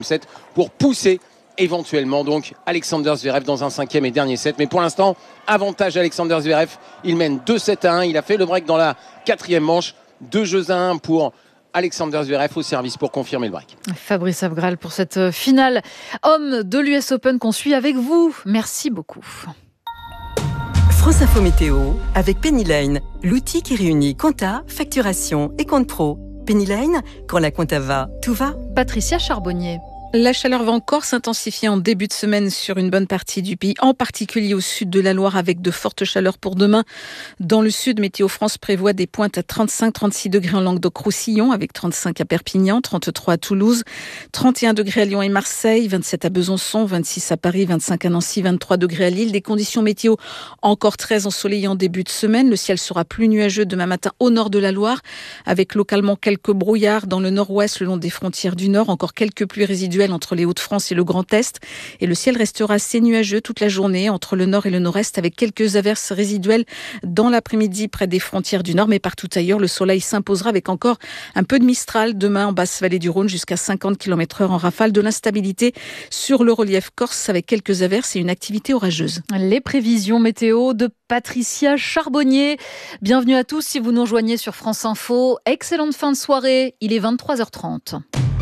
set pour pousser éventuellement donc Alexander Zverev dans un 5e et dernier set. Mais pour l'instant, avantage Alexander Zverev. Il mène 2-7-1. Il a fait le break dans la 4e manche. 2-1 pour Alexander Zverev au service pour confirmer le break. Fabrice Abgral pour cette finale homme de l'US Open qu'on suit avec vous. Merci beaucoup. France Info Météo avec Pennyline, l'outil qui réunit compta, facturation et compte pro. Pennyline, quand la compta va, tout va. Patricia Charbonnier. La chaleur va encore s'intensifier en début de semaine sur une bonne partie du pays, en particulier au sud de la Loire avec de fortes chaleurs pour demain. Dans le sud, Météo France prévoit des pointes à 35-36 degrés en Languedoc-Roussillon avec 35 à Perpignan, 33 à Toulouse, 31 degrés à Lyon et Marseille, 27 à Besançon, 26 à Paris, 25 à Nancy, 23 degrés à Lille. Des conditions météo encore très ensoleillées en début de semaine. Le ciel sera plus nuageux demain matin au nord de la Loire avec localement quelques brouillards dans le nord-ouest le long des frontières du nord. Encore quelques pluies résiduelles entre les Hauts-de-France et le Grand Est. Et le ciel restera assez nuageux toute la journée entre le nord et le nord-est avec quelques averses résiduelles dans l'après-midi près des frontières du nord. Mais partout ailleurs, le soleil s'imposera avec encore un peu de mistral demain en basse vallée du Rhône jusqu'à 50 km/h en rafale. De l'instabilité sur le relief corse avec quelques averses et une activité orageuse. Les prévisions météo de Patricia Charbonnier. Bienvenue à tous si vous nous rejoignez sur France Info. Excellente fin de soirée. Il est 23h30.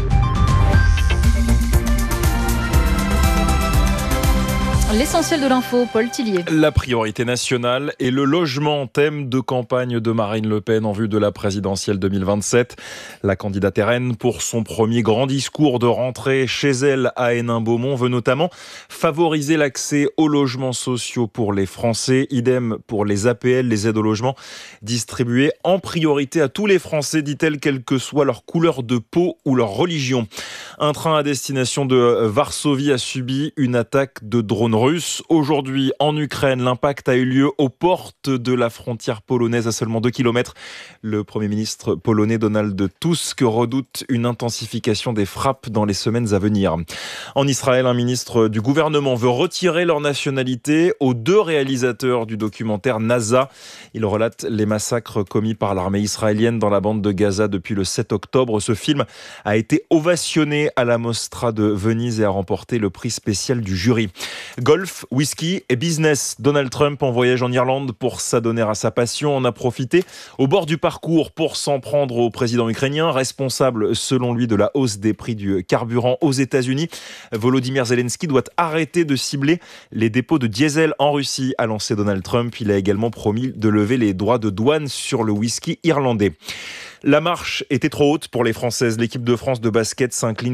L'essentiel de l'info, Paul Tillier. La priorité nationale et le logement, thème de campagne de Marine Le Pen en vue de la présidentielle 2027. La candidate RN, pour son premier grand discours de rentrée chez elle à Hénin-Beaumont, veut notamment favoriser l'accès aux logements sociaux pour les Français. Idem pour les APL, les aides au logement, distribuées en priorité à tous les Français, dit-elle, quelle que soit leur couleur de peau ou leur religion. Un train à destination de Varsovie a subi une attaque de drone russe. Aujourd'hui, en Ukraine, l'impact a eu lieu aux portes de la frontière polonaise à seulement 2 km. Le Premier ministre polonais Donald Tusk redoute une intensification des frappes dans les semaines à venir. En Israël, un ministre du gouvernement veut retirer leur nationalité aux 2 réalisateurs du documentaire NASA. Il relate les massacres commis par l'armée israélienne dans la bande de Gaza depuis le 7 octobre. Ce film a été ovationné à la Mostra de Venise et a remporté le prix spécial du jury. Golf, whisky et business. Donald Trump en voyage en Irlande pour s'adonner à sa passion. En a profité au bord du parcours pour s'en prendre au président ukrainien, responsable selon lui de la hausse des prix du carburant aux États-Unis. Volodymyr Zelensky doit arrêter de cibler les dépôts de diesel en Russie, a lancé Donald Trump. Il a également promis de lever les droits de douane sur le whisky irlandais. La marche était trop haute pour les Françaises. L'équipe de France de basket s'incline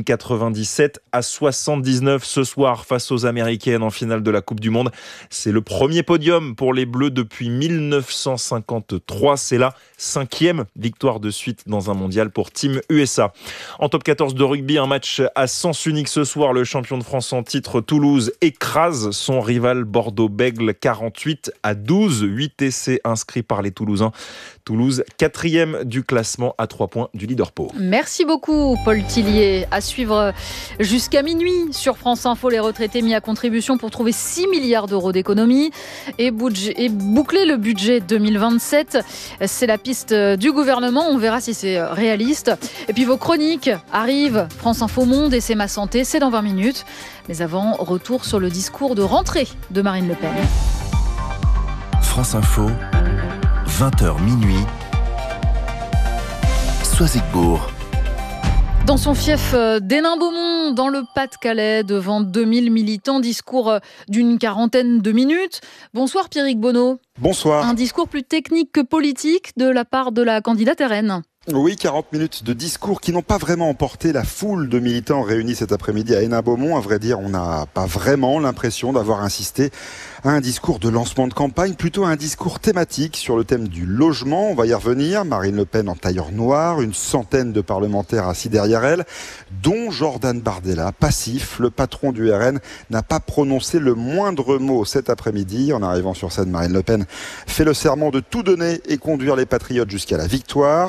97-79 ce soir face aux Américaines en finale de la Coupe du Monde. C'est le premier podium pour les Bleus depuis 1953. C'est la 5e victoire de suite dans un mondial pour Team USA. En top 14 de rugby, un match à sens unique ce soir. Le champion de France en titre, Toulouse, écrase son rival Bordeaux-Bègles 48-12. 8 essais inscrits par les Toulousains. Toulouse, 4e du classement à 3 points du leader Pau. Merci beaucoup Paul Tillier. À suivre jusqu'à minuit sur France Info, les retraités mis à contribution pour trouver 6 milliards d'euros d'économies et boucler le budget 2027. C'est la piste du gouvernement, on verra si c'est réaliste. Et puis vos chroniques arrivent, France Info Monde et C'est ma santé, c'est dans 20 minutes. Mais avant, retour sur le discours de rentrée de Marine Le Pen. France Info, 20h minuit. Soisigbourg. Dans son fief d'Hénin-Beaumont, dans le Pas-de-Calais, devant 2000 militants, discours d'une quarantaine de minutes. Bonsoir Pierrick Bonneau. Bonsoir. Un discours plus technique que politique de la part de la candidate RN. Oui, 40 minutes de discours qui n'ont pas vraiment emporté la foule de militants réunis cet après-midi à Hénin-Beaumont. À vrai dire, on n'a pas vraiment l'impression d'avoir insisté à un discours de lancement de campagne, plutôt un discours thématique sur le thème du logement. On va y revenir. Marine Le Pen en tailleur noir, une centaine de parlementaires assis derrière elle, dont Jordan Bardella, passif. Le patron du RN n'a pas prononcé le moindre mot cet après-midi. En arrivant sur scène, Marine Le Pen fait le serment de tout donner et conduire les patriotes jusqu'à la victoire. Ma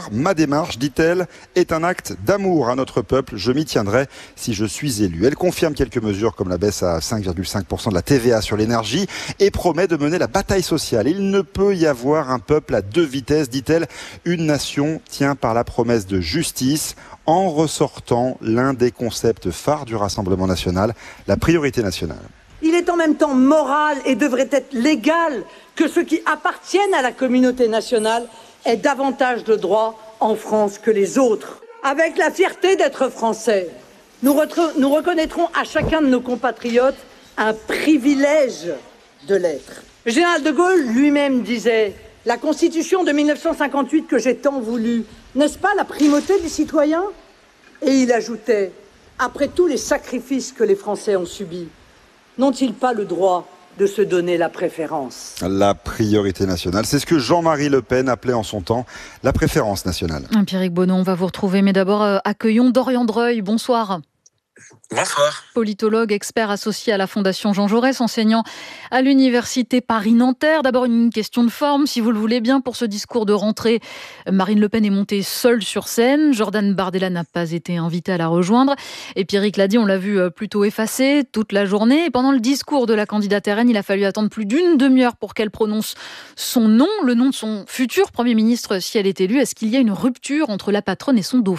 démarche, dit-elle, est un acte d'amour à notre peuple. Je m'y tiendrai si je suis élue. Elle confirme quelques mesures comme la baisse à 5,5% de la TVA sur l'énergie et promet de mener la bataille sociale. Il ne peut y avoir un peuple à deux vitesses, dit-elle. Une nation tient par la promesse de justice en ressortant l'un des concepts phares du Rassemblement national, la priorité nationale. Il est en même temps moral et devrait être légal que ceux qui appartiennent à la communauté nationale aient davantage de droits en France que les autres. Avec la fierté d'être français, nous reconnaîtrons à chacun de nos compatriotes un privilège de l'être. Le général de Gaulle lui-même disait « La Constitution de 1958 que j'ai tant voulu, n'est-ce pas la primauté du citoyen ?» Et il ajoutait « Après tous les sacrifices que les Français ont subis, n'ont-ils pas le droit de se donner la préférence ?» La priorité nationale, c'est ce que Jean-Marie Le Pen appelait en son temps la préférence nationale. Pierrick Bonneau, on va vous retrouver, mais d'abord accueillons Dorian Dreuil. Bonsoir. Bonsoir. Politologue, expert associé à la Fondation Jean Jaurès, enseignant à l'Université Paris-Nanterre. D'abord, une question de forme, si vous le voulez bien. Pour ce discours de rentrée, Marine Le Pen est montée seule sur scène. Jordan Bardella n'a pas été invité à la rejoindre. Et Pierrick l'a dit, on l'a vu plutôt effacée toute la journée. Et pendant le discours de la candidate RN, il a fallu attendre plus d'une demi-heure pour qu'elle prononce son nom, le nom de son futur Premier ministre si elle est élue. Est-ce qu'il y a une rupture entre la patronne et son dauphin ?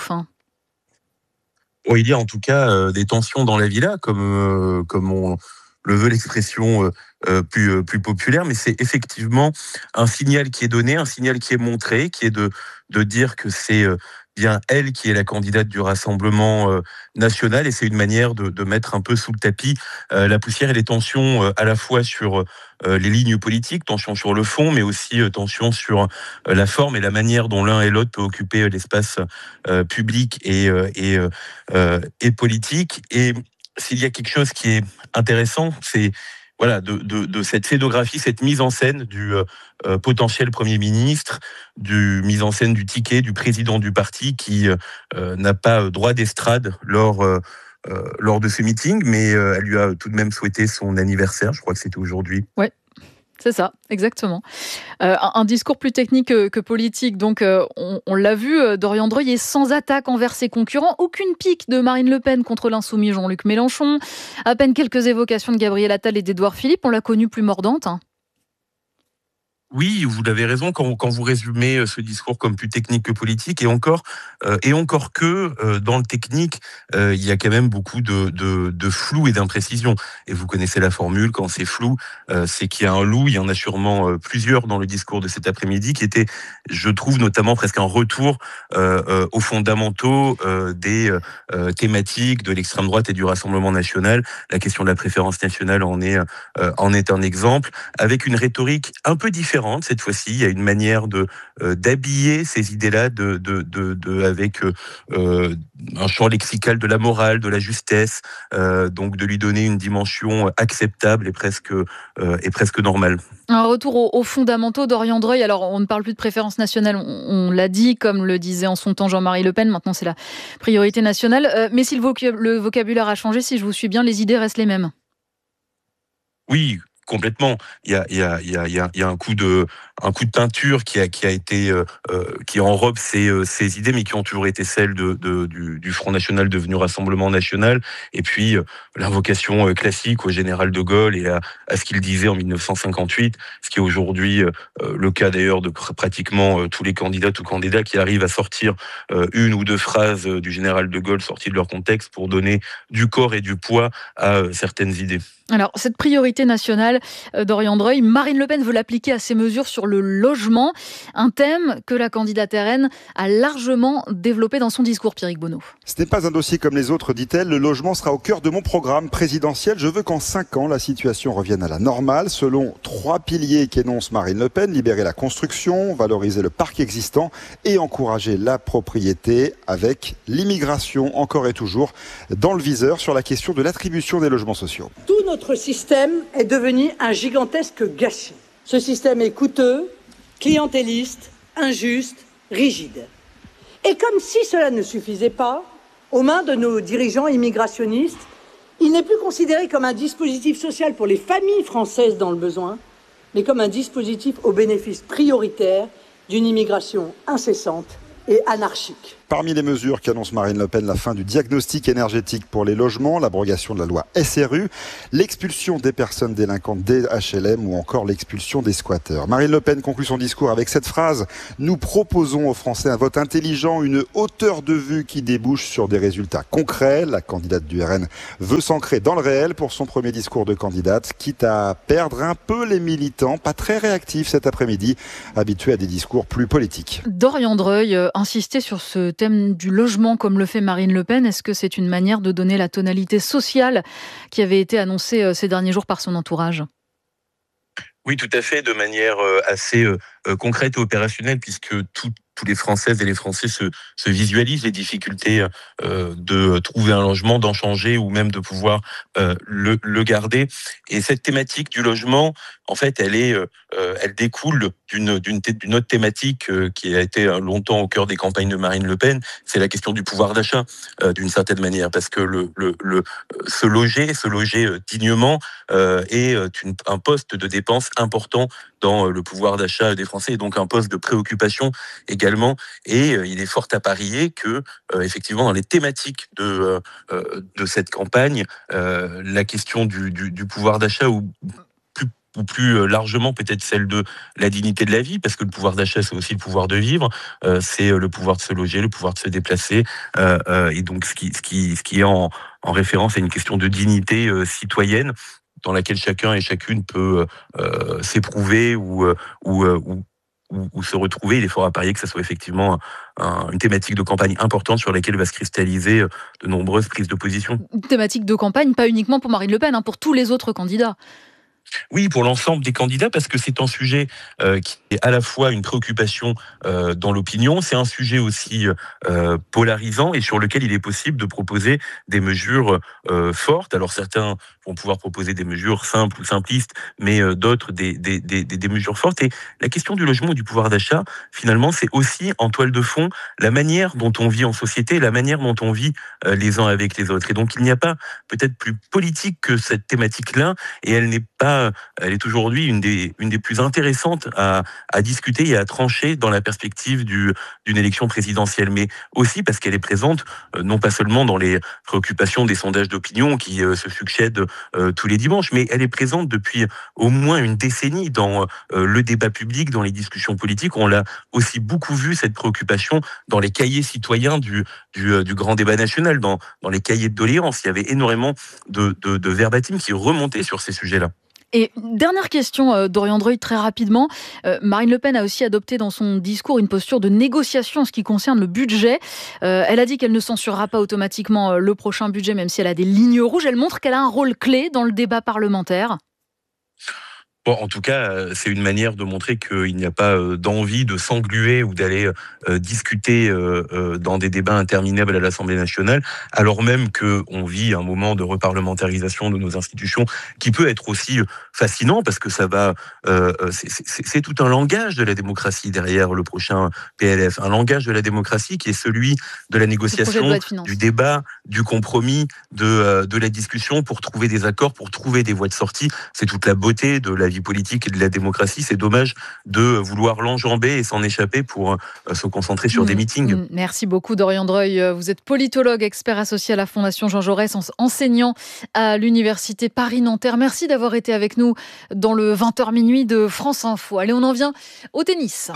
Il y a en tout cas des tensions dans la villa, comme on le veut l'expression plus populaire, mais c'est effectivement un signal qui est donné, un signal qui est montré, qui est de dire que c'est bien elle qui est la candidate du Rassemblement national, et c'est une manière de mettre un peu sous le tapis la poussière et les tensions à la fois sur les lignes politiques, tensions sur le fond, mais aussi tensions sur la forme et la manière dont l'un et l'autre peut occuper l'espace public et politique. Et s'il y a quelque chose qui est intéressant, c'est de cette scénographie, cette mise en scène du potentiel Premier ministre, du mise en scène du ticket du président du parti qui n'a pas droit d'estrade lors de ce meeting, mais elle lui a tout de même souhaité son anniversaire, je crois que c'était aujourd'hui. Ouais. C'est ça, exactement. Un discours plus technique que politique. Donc, on l'a vu, Dorian Dreuil est sans attaque envers ses concurrents. Aucune pique de Marine Le Pen contre l'insoumis Jean-Luc Mélenchon. À peine quelques évocations de Gabriel Attal et d'Édouard Philippe. On l'a connue plus mordante. Oui, vous avez raison quand vous résumez ce discours comme plus technique que politique, et encore que dans le technique, il y a quand même beaucoup de flou et d'imprécision. Et vous connaissez la formule, quand c'est flou, c'est qu'il y a un loup. Il y en a sûrement plusieurs dans le discours de cet après-midi qui était, je trouve, notamment presque un retour aux fondamentaux des thématiques de l'extrême droite et du Rassemblement national. La question de la préférence nationale en est un exemple, avec une rhétorique un peu différente. Cette fois-ci, il y a une manière d'habiller ces idées-là avec un champ lexical de la morale, de la justesse, donc de lui donner une dimension acceptable et presque normale. Un retour aux fondamentaux, Dorian Dreuil. Alors, on ne parle plus de préférence nationale, on l'a dit, comme le disait en son temps Jean-Marie Le Pen. Maintenant, c'est la priorité nationale. Mais si le vocabulaire a changé, si je vous suis bien, les idées restent les mêmes. Oui, complètement. Il y a un coup de teinture qui a été qui enrobe ces idées, mais qui ont toujours été celles du Front National devenu Rassemblement National. Et puis l'invocation classique au général de Gaulle et à ce qu'il disait en 1958, ce qui est aujourd'hui le cas d'ailleurs de pratiquement tous les candidats qui arrivent à sortir une ou deux phrases du général de Gaulle sorties de leur contexte pour donner du corps et du poids à certaines idées. Alors, cette priorité nationale, Dorian Dreuil, Marine Le Pen veut l'appliquer à ses mesures sur le logement, un thème que la candidate RN a largement développé dans son discours, Pierrick Bonneau. Ce n'est pas un dossier comme les autres, dit-elle. Le logement sera au cœur de mon programme présidentiel. Je veux qu'en 5 ans, la situation revienne à la normale, selon 3 piliers qu'énonce Marine Le Pen. Libérer la construction, valoriser le parc existant et encourager la propriété, avec l'immigration encore et toujours dans le viseur sur la question de l'attribution des logements sociaux. Notre système est devenu un gigantesque gâchis. Ce système est coûteux, clientéliste, injuste, rigide. Et comme si cela ne suffisait pas, aux mains de nos dirigeants immigrationnistes, il n'est plus considéré comme un dispositif social pour les familles françaises dans le besoin, mais comme un dispositif au bénéfice prioritaire d'une immigration incessante et anarchique. Parmi les mesures qu'annonce Marine Le Pen, la fin du diagnostic énergétique pour les logements, l'abrogation de la loi SRU, l'expulsion des personnes délinquantes des HLM ou encore l'expulsion des squatteurs. Marine Le Pen conclut son discours avec cette phrase: « Nous proposons aux Français un vote intelligent, une hauteur de vue qui débouche sur des résultats concrets. » La candidate du RN veut s'ancrer dans le réel pour son premier discours de candidate, quitte à perdre un peu les militants, pas très réactifs cet après-midi, habitués à des discours plus politiques. Dorian Dreuil insistait sur ce thème du logement comme le fait Marine Le Pen. Est-ce que c'est une manière de donner la tonalité sociale qui avait été annoncée ces derniers jours par son entourage ? Oui, tout à fait, de manière assez concrète et opérationnelle, puisque tous les Françaises et les Français se visualisent les difficultés de trouver un logement, d'en changer ou même de pouvoir le garder. Et cette thématique du logement, en fait, elle découle d'une autre thématique qui a été longtemps au cœur des campagnes de Marine Le Pen. C'est la question du pouvoir d'achat, d'une certaine manière, parce que se loger dignement est un poste de dépense important dans le pouvoir d'achat des Français, et donc un poste de préoccupation également. Et il est fort à parier que, effectivement, dans les thématiques de cette campagne, la question du pouvoir d'achat ou plus largement peut-être celle de la dignité de la vie, parce que le pouvoir d'achat, c'est aussi le pouvoir de vivre, c'est le pouvoir de se loger, le pouvoir de se déplacer, et donc ce qui est en référence à une question de dignité citoyenne, dans laquelle chacun et chacune peut s'éprouver ou se retrouver. Il est fort à parier que ça soit effectivement une thématique de campagne importante sur laquelle va se cristalliser de nombreuses prises de position. Une thématique de campagne, pas uniquement pour Marine Le Pen, pour tous les autres candidats. Oui, pour l'ensemble des candidats, parce que c'est un sujet qui est à la fois une préoccupation dans l'opinion, c'est un sujet aussi polarisant et sur lequel il est possible de proposer des mesures fortes. Alors certains vont pouvoir proposer des mesures simples ou simplistes, mais d'autres des mesures fortes. Et la question du logement et du pouvoir d'achat, finalement, c'est aussi en toile de fond la manière dont on vit en société, la manière dont on vit les uns avec les autres. Et donc il n'y a pas peut-être plus politique que cette thématique-là, et elle est aujourd'hui une des plus intéressantes à discuter et à trancher dans la perspective d'une élection présidentielle, mais aussi parce qu'elle est présente non pas seulement dans les préoccupations des sondages d'opinion qui se succèdent tous les dimanches, mais elle est présente depuis au moins une décennie dans le débat public, dans les discussions politiques. On l'a aussi beaucoup vu, cette préoccupation, dans les cahiers citoyens du grand débat national, dans les cahiers de doléances. Il y avait énormément de verbatim qui remontaient sur ces sujets-là. Et dernière question, Dorian Dreuil, très rapidement. Marine Le Pen a aussi adopté dans son discours une posture de négociation en ce qui concerne le budget. Elle a dit qu'elle ne censurera pas automatiquement le prochain budget, même si elle a des lignes rouges. Elle montre qu'elle a un rôle clé dans le débat parlementaire. Bon, en tout cas, c'est une manière de montrer qu'il n'y a pas d'envie de s'engluer ou d'aller discuter dans des débats interminables à l'Assemblée nationale, alors même qu'on vit un moment de reparlementarisation de nos institutions qui peut être aussi fascinant, parce que ça va, c'est tout un langage de la démocratie derrière le prochain PLF, un langage de la démocratie qui est celui de la négociation, du débat, du compromis, de la discussion pour trouver des accords, pour trouver des voies de sortie. C'est toute la beauté de la vie politique et de la démocratie. C'est dommage de vouloir l'enjamber et s'en échapper pour se concentrer sur des meetings. Merci beaucoup Dorian Dreuil. Vous êtes politologue, expert associé à la Fondation Jean Jaurès, enseignant à l'Université Paris-Nanterre. Merci d'avoir été avec nous dans le 20h minuit de France Info. Allez, on en vient au tennis.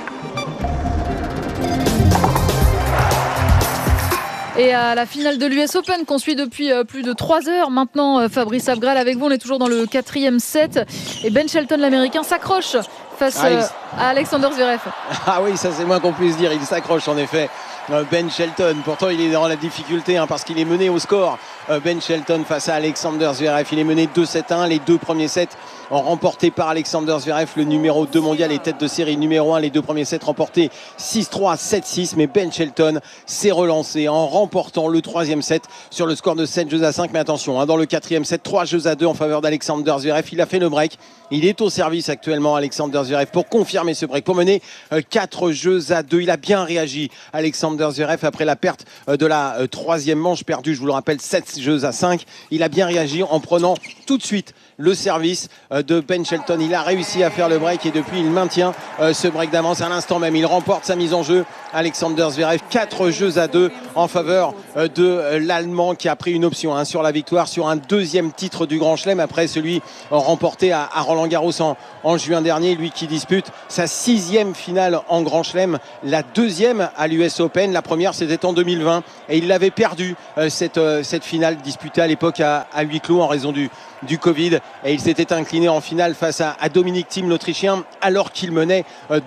Et à la finale de l'US Open qu'on suit depuis plus de 3 heures maintenant, Fabrice Abgral avec vous, on est toujours dans le 4e set et Ben Shelton l'américain s'accroche face à Alexander Zverev. Ah oui, ça c'est moins qu'on puisse dire, il s'accroche en effet. Ben Shelton, pourtant il est dans la difficulté parce qu'il est mené au score. Ben Shelton face à Alexander Zverev, il est mené 2-7-1, les 2 premiers sets remportés par Alexander Zverev, le numéro 2 mondial et tête de série numéro 1, les 2 premiers sets remportés 6-3, 7-6, mais Ben Shelton s'est relancé en remportant le 3e set sur le score de 7-5, mais attention, dans le 4e set, 3-2 en faveur d'Alexander Zverev, il a fait le break, il est au service actuellement Alexander Zverev pour confirmer ce break, pour mener 4-2, il a bien réagi Alexander Zverev après la perte de la 3e manche perdue, je vous le rappelle, 7-5, il a bien réagi en prenant tout de suite le service de Ben Shelton. Il a réussi à faire le break et depuis il maintient ce break d'avance. À l'instant même, il remporte sa mise en jeu Alexander Zverev. 4-2 en faveur de l'Allemand qui a pris une option sur la victoire, sur un deuxième titre du Grand Chelem après celui remporté à Roland-Garros en juin dernier. Lui qui dispute sa 6e finale en Grand Chelem, la 2e à l'US Open. La première c'était en 2020 et il l'avait perdu cette finale disputée à l'époque à huis clos en raison du Covid, et il s'était incliné en finale face à Dominic Thiem, l'Autrichien, alors qu'il menait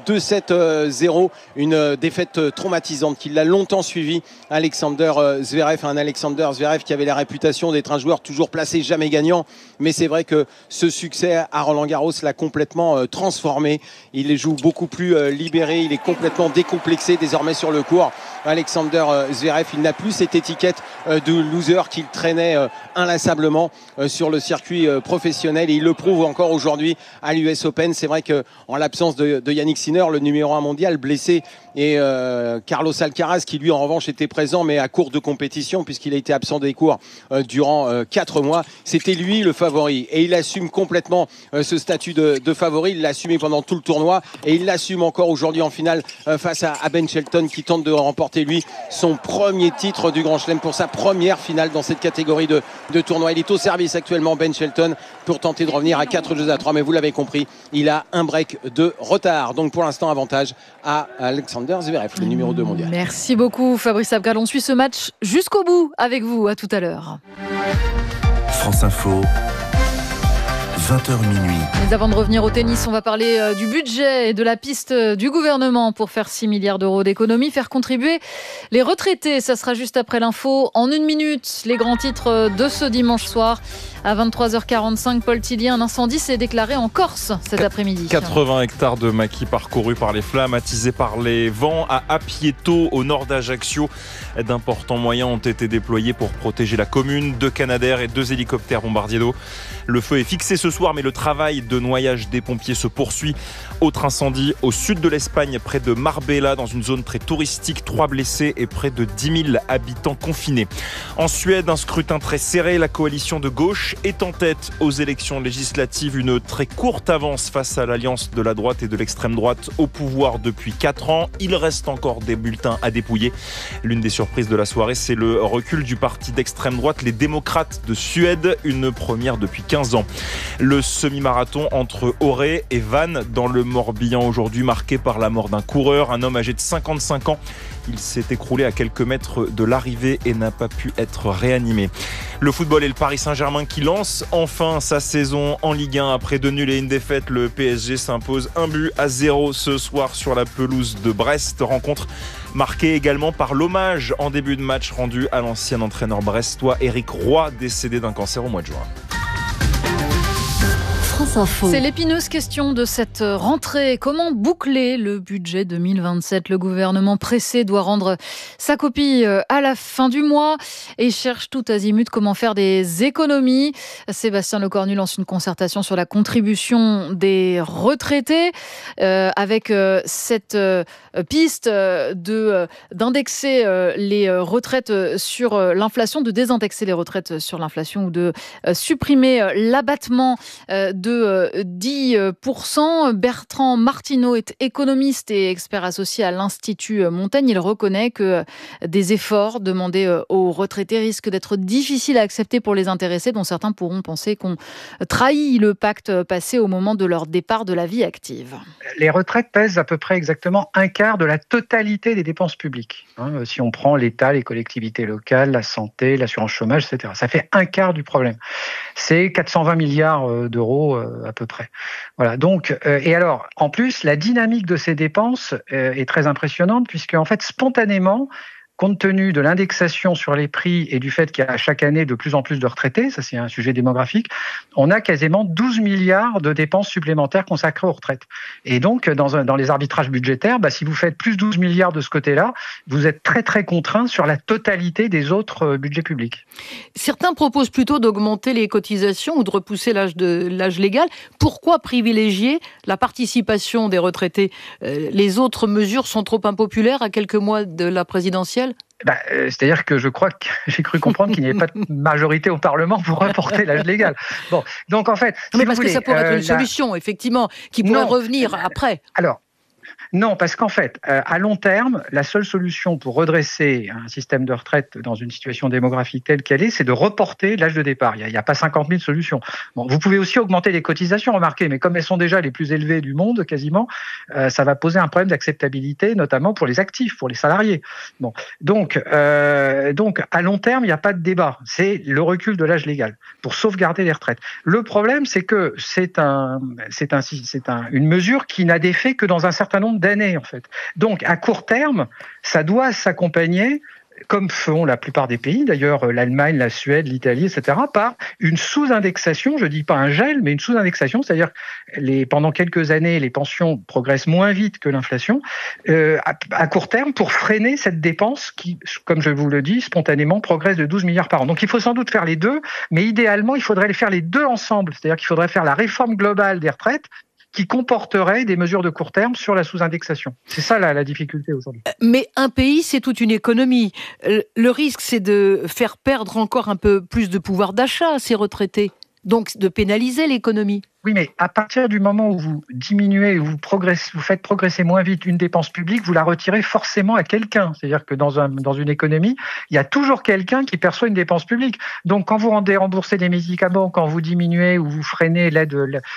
2-7-0, une défaite traumatisante qui l'a longtemps suivi. Alexander Zverev qui avait la réputation d'être un joueur toujours placé, jamais gagnant, mais c'est vrai que ce succès à Roland-Garros l'a complètement transformé. Il joue beaucoup plus libéré, il est complètement décomplexé désormais sur le court. Alexander Zverev, il n'a plus cette étiquette de loser qu'il traînait inlassablement sur le circuit professionnel, et il le prouve encore aujourd'hui à l'US Open. C'est vrai qu'en l'absence de Yannick Sinner, le numéro 1 mondial blessé, et Carlos Alcaraz qui lui en revanche était présent mais à court de compétition puisqu'il a été absent des cours durant 4 mois, c'était lui le favori, et il assume complètement ce statut de favori. Il l'a assumé pendant tout le tournoi et il l'assume encore aujourd'hui en finale face à Ben Shelton qui tente de remporter lui son premier titre du Grand Chelem pour sa première finale dans cette catégorie de tournoi. Il est au service actuellement, Ben Shelton, pour tenter de revenir à 4-3, mais vous l'avez compris, il a un break de retard. Donc pour l'instant, avantage à Alexander Zverev, le numéro 2 mondial. Merci beaucoup Fabrice Abgal. On suit ce match jusqu'au bout avec vous. À tout à l'heure. France Info, 20h minuit. Mais avant de revenir au tennis, on va parler du budget et de la piste du gouvernement pour faire 6 milliards d'euros d'économies, faire contribuer les retraités. Ça sera juste après l'info. En 1 minute, les grands titres de ce dimanche soir. À 23h45, Paul Tillier, un incendie s'est déclaré en Corse cet après-midi. 80 hectares de maquis parcourus par les flammes, attisés par les vents. À Apieto, au nord d'Ajaccio, d'importants moyens ont été déployés pour protéger la commune. 2 Canadair et 2 hélicoptères bombardiers d'eau. Le feu est fixé ce soir, mais le travail de noyage des pompiers se poursuit. Autre incendie au sud de l'Espagne, près de Marbella, dans une zone très touristique. 3 blessés et près de 10 000 habitants confinés. En Suède, un scrutin très serré. La coalition de gauche est en tête aux élections législatives. Une très courte avance face à l'alliance de la droite et de l'extrême droite au pouvoir depuis 4 ans. Il reste encore des bulletins à dépouiller. L'une des surprises de la soirée, c'est le recul du parti d'extrême droite, les démocrates de Suède. Une première depuis 15 ans. Le semi-marathon entre Auray et Vannes dans le Morbihan aujourd'hui, marqué par la mort d'un coureur, un homme âgé de 55 ans. Il s'est écroulé à quelques mètres de l'arrivée et n'a pas pu être réanimé. Le football et le Paris Saint-Germain qui lance enfin sa saison en Ligue 1. Après 2 nuls et une défaite, le PSG s'impose 1-0 ce soir sur la pelouse de Brest. Rencontre marquée également par l'hommage en début de match rendu à l'ancien entraîneur brestois Éric Roy, décédé d'un cancer au mois de juin. C'est l'épineuse question de cette rentrée. Comment boucler le budget 2027 ? Le gouvernement pressé doit rendre sa copie à la fin du mois et cherche tout azimut comment faire des économies. Sébastien Lecornu lance une concertation sur la contribution des retraités avec cette piste d'indexer les retraites sur l'inflation, de désindexer les retraites sur l'inflation ou de supprimer l'abattement de 10%. Bertrand Martineau est économiste et expert associé à l'Institut Montaigne. Il reconnaît que des efforts demandés aux retraités risquent d'être difficiles à accepter pour les intéressés, dont certains pourront penser qu'on trahit le pacte passé au moment de leur départ de la vie active. Les retraites pèsent à peu près exactement 1/4 de la totalité des dépenses publiques. Si on prend l'État, les collectivités locales, la santé, l'assurance chômage, etc. Ça fait 1/4 du problème. C'est 420 milliards d'euros à peu près. Voilà. Donc, et alors, en plus, la dynamique de ces dépenses est très impressionnante puisque, en fait, spontanément, compte tenu de l'indexation sur les prix et du fait qu'il y a chaque année de plus en plus de retraités, ça c'est un sujet démographique, on a quasiment 12 milliards de dépenses supplémentaires consacrées aux retraites. Et donc, dans les arbitrages budgétaires, si vous faites plus 12 milliards de ce côté-là, vous êtes très très contraint sur la totalité des autres budgets publics. Certains proposent plutôt d'augmenter les cotisations ou de repousser l'âge légal. Pourquoi privilégier la participation des retraités ? Les autres mesures sont trop impopulaires à quelques mois de la présidentielle ? C'est-à-dire que je crois que j'ai cru comprendre qu'il n'y avait pas de majorité au Parlement pour reporter l'âge légal. Bon, donc en fait, non, mais parce que ça pourrait être une solution, effectivement, qui pourrait revenir après. Alors, Non, parce qu'en fait, à long terme, la seule solution pour redresser un système de retraite dans une situation démographique telle qu'elle est, c'est de reporter l'âge de départ. Il n'y a pas 50 000 solutions. Bon, vous pouvez aussi augmenter les cotisations, remarquez, mais comme elles sont déjà les plus élevées du monde, quasiment, ça va poser un problème d'acceptabilité, notamment pour les actifs, pour les salariés. Bon, donc à long terme, il n'y a pas de débat. C'est le recul de l'âge légal pour sauvegarder les retraites. Le problème, c'est que c'est une mesure qui n'a d'effet que dans un certain nombre d'années, en fait. Donc, à court terme, ça doit s'accompagner, comme font la plupart des pays, d'ailleurs l'Allemagne, la Suède, l'Italie, etc., par une sous-indexation, je ne dis pas un gel, mais une sous-indexation, c'est-à-dire pendant quelques années, les pensions progressent moins vite que l'inflation, à court terme, pour freiner cette dépense qui, comme je vous le dis, spontanément progresse de 12 milliards par an. Donc il faut sans doute faire les deux, mais idéalement, il faudrait les faire les deux ensemble, c'est-à-dire qu'il faudrait faire la réforme globale des retraites, qui comporterait des mesures de court terme sur la sous-indexation. C'est ça la difficulté aujourd'hui. Mais un pays, c'est toute une économie. Le risque, c'est de faire perdre encore un peu plus de pouvoir d'achat à ces retraités, donc de pénaliser l'économie. Oui, mais à partir du moment où vous diminuez, vous faites progresser moins vite une dépense publique, vous la retirez forcément à quelqu'un. C'est-à-dire que dans une économie, il y a toujours quelqu'un qui perçoit une dépense publique. Donc, quand vous remboursez les médicaments, quand vous diminuez ou vous freinez l'aide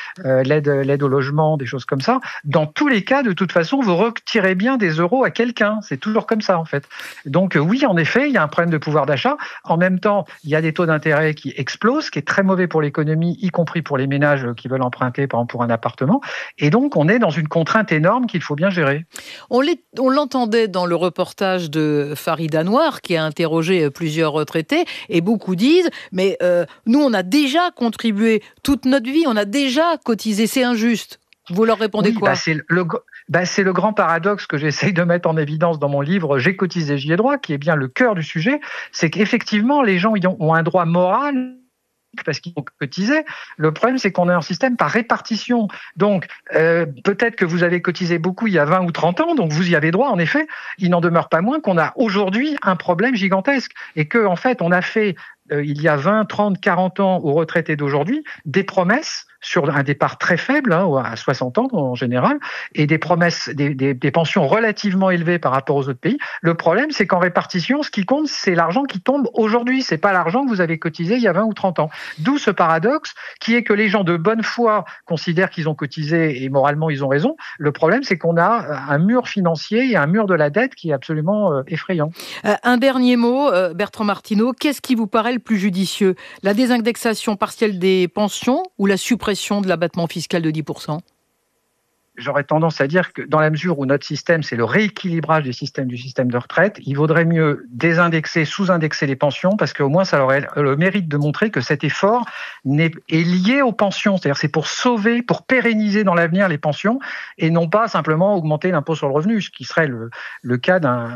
au logement, des choses comme ça, dans tous les cas, de toute façon, vous retirez bien des euros à quelqu'un. C'est toujours comme ça, en fait. Donc, oui, en effet, il y a un problème de pouvoir d'achat. En même temps, il y a des taux d'intérêt qui explosent, ce qui est très mauvais pour l'économie, y compris pour les ménages qui veulent emprunter, par exemple, pour un appartement. Et donc, on est dans une contrainte énorme qu'il faut bien gérer. On l'entendait dans le reportage de Farid Anwar, qui a interrogé plusieurs retraités, et beaucoup disent, mais nous, on a déjà contribué toute notre vie, on a déjà cotisé, c'est injuste. Vous leur répondez quoi ? C'est le grand paradoxe que j'essaye de mettre en évidence dans mon livre « J'ai cotisé, j'y ai droit », qui est bien le cœur du sujet. C'est qu'effectivement, les gens ont un droit moral parce qu'ils ont cotisé. Le problème, c'est qu'on est un système par répartition. Donc, peut-être que vous avez cotisé beaucoup il y a 20 ou 30 ans, donc vous y avez droit, en effet. Il n'en demeure pas moins qu'on a aujourd'hui un problème gigantesque et que, en fait, on a fait, il y a 20, 30, 40 ans aux retraités d'aujourd'hui, des promesses sur un départ très faible, à 60 ans en général, et des promesses, des pensions relativement élevées par rapport aux autres pays. Le problème, c'est qu'en répartition, ce qui compte, c'est l'argent qui tombe aujourd'hui. C'est pas l'argent que vous avez cotisé il y a 20 ou 30 ans. D'où ce paradoxe qui est que les gens de bonne foi considèrent qu'ils ont cotisé et moralement ils ont raison. Le problème, c'est qu'on a un mur financier et un mur de la dette qui est absolument effrayant. Un dernier mot, Bertrand Martineau, qu'est-ce qui vous paraît le plus judicieux ? La désindexation partielle des pensions ou la suppression de l'abattement fiscal de 10%? J'aurais tendance à dire que dans la mesure où notre système, c'est le rééquilibrage du système de retraite, il vaudrait mieux désindexer, sous-indexer les pensions, parce qu'au moins ça aurait le mérite de montrer que cet effort est lié aux pensions. C'est-à-dire c'est pour sauver, pour pérenniser dans l'avenir les pensions, et non pas simplement augmenter l'impôt sur le revenu, ce qui serait le cas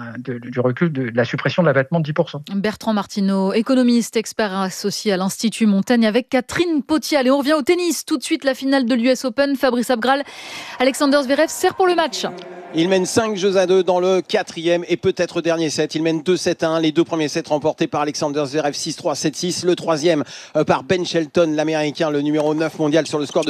du recul de la suppression de l'abattement de 10%. Bertrand Martineau, économiste, expert associé à l'Institut Montaigne avec Catherine Potial. Et on revient au tennis. Tout de suite, la finale de l'US Open. Fabrice Abgral, Alexander Zverev sert pour le match. Il mène 5-2 dans le 4e et peut-être dernier set. Il mène 2-7-1. Les deux premiers sets remportés par Alexander Zverev 6-3, 7-6. Le troisième par Ben Shelton, l'Américain, le numéro 9 mondial sur le score de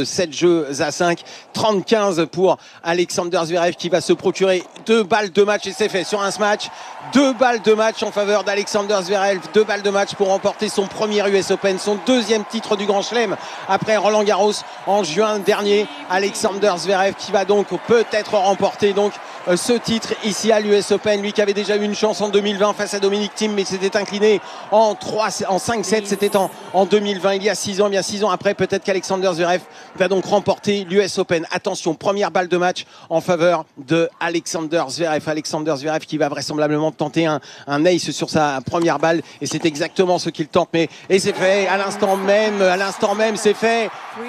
7-5. 30-15 pour Alexander Zverev qui va se procurer 2 balles de match et c'est fait sur un match. 2 balles de match en faveur d'Alexander Zverev. 2 balles de match pour remporter son premier US Open, son deuxième titre du Grand Chelem après Roland Garros en juin dernier. Alexander Zverev qui va donc peut-être remporter ce titre ici à l'US Open, lui qui avait déjà eu une chance en 2020 face à Dominic Thiem mais s'était incliné en 5-7, c'était en 2020, il y a 6 ans, bien 6 ans après, peut-être qu'Alexander Zverev va donc remporter l'US Open. Attention, première balle de match en faveur de Alexander Zverev qui va vraisemblablement tenter un ace sur sa première balle et c'est exactement ce qu'il tente, et c'est fait à l'instant même, c'est fait.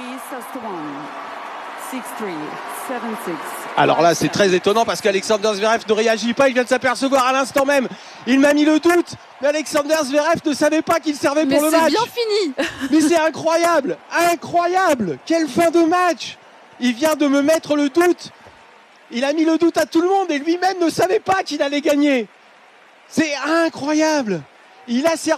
Alors là, c'est très étonnant parce qu'Alexander Zverev ne réagit pas. Il vient de s'apercevoir à l'instant même. Il m'a mis le doute. Mais Alexander Zverev ne savait pas qu'il servait pour le match. Mais c'est bien fini. Mais c'est incroyable. Incroyable. Quelle fin de match. Il vient de me mettre le doute. Il a mis le doute à tout le monde et lui-même ne savait pas qu'il allait gagner. C'est incroyable. Il a